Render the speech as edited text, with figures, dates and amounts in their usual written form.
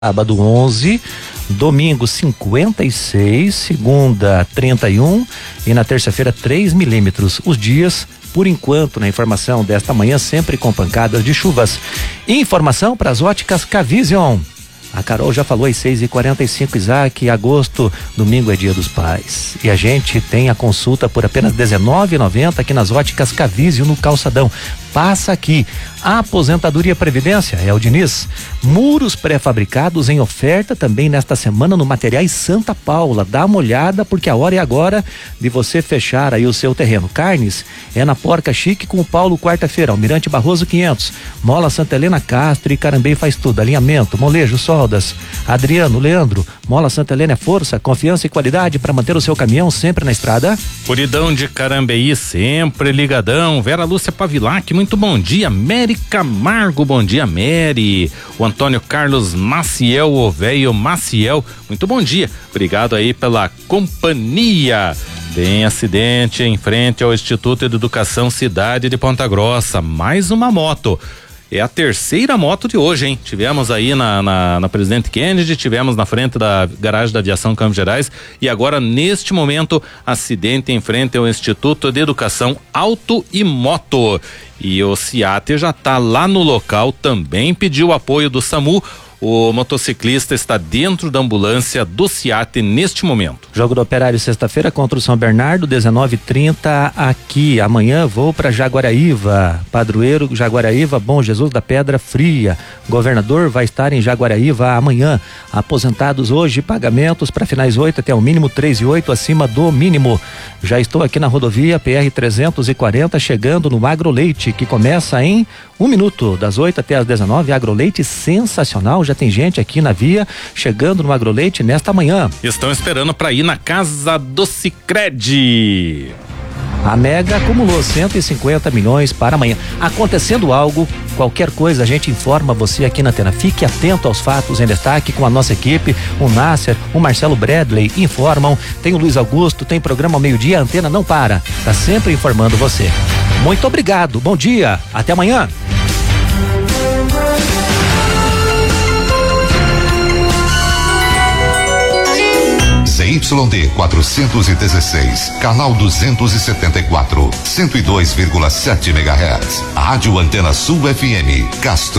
sábado 11, domingo 56, segunda 31 e na terça-feira 3 milímetros. Os dias, por enquanto, na informação desta manhã, sempre com pancadas de chuvas. Informação para as óticas K-Vision. A Carol já falou às 6h45, Isaac, agosto, domingo é dia dos pais. E a gente tem a consulta por apenas R$19,90 aqui nas óticas K-Vision no Calçadão. Passa aqui. A aposentadoria e previdência é o Diniz. Muros pré-fabricados em oferta também nesta semana no Materiais Santa Paula. Dá uma olhada porque a hora é agora de você fechar aí o seu terreno. Carnes é na Porca Chique com o Paulo, quarta-feira, Almirante Barroso 500. Mola Santa Helena Castro e Carambei faz tudo. Alinhamento, molejo, soldas. Adriano, Leandro, Mola Santa Helena é força, confiança e qualidade para manter o seu caminhão sempre na estrada. Puridão de Carambeí, sempre ligadão. Vera Lúcia Pavilac, muito bom dia. Mary Camargo, bom dia, Mary. O Antônio Carlos Maciel, o velho Maciel, muito bom dia. Obrigado aí pela companhia. Tem acidente em frente ao Instituto de Educação Cidade de Ponta Grossa. Mais uma moto. É a terceira moto de hoje, hein? Tivemos aí na Presidente Kennedy, tivemos na frente da garagem da Aviação Campos Gerais e agora, neste momento, acidente em frente ao Instituto de Educação Auto e Moto. E o CIAT já está lá no local, também pediu o apoio do SAMU. O motociclista está dentro da ambulância do CIAT neste momento. Jogo do Operário sexta-feira contra o São Bernardo, 19h30 aqui. Amanhã vou para Jaguaraíva. Padroeiro, Jaguaraíva, Bom Jesus da Pedra Fria. Governador vai estar em Jaguaraíva amanhã. Aposentados hoje, pagamentos para finais 8 até o mínimo 3,8 acima do mínimo. Já estou aqui na rodovia PR 340 chegando no Agroleite, que começa em 1 minuto, das 8 até as 19. Agroleite sensacional. Já tem gente aqui na via chegando no Agroleite nesta manhã. Estão esperando para ir na casa do Sicredi. A Mega acumulou 150 milhões para amanhã. Acontecendo algo, qualquer coisa, a gente informa você aqui na Antena. Fique atento aos fatos em destaque com a nossa equipe. O Nasser, o Marcelo Bradley informam. Tem o Luiz Augusto, tem programa ao meio-dia. A Antena não para, tá sempre informando você. Muito obrigado, bom dia, até amanhã. ZYD 416, canal 274, 102,7 MHz. Rádio Antena Sul FM, Castro.